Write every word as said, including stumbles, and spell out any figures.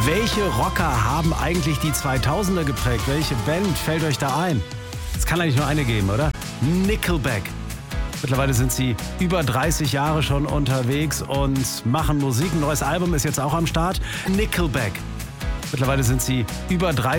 Welche Rocker haben eigentlich die zweitausender geprägt? Welche Band fällt euch da ein? Es kann eigentlich nur eine geben, oder? Nickelback. Mittlerweile sind sie über dreißig Jahre schon unterwegs und machen Musik. Ein neues Album ist jetzt auch am Start. Nickelback. Mittlerweile sind sie über dreißig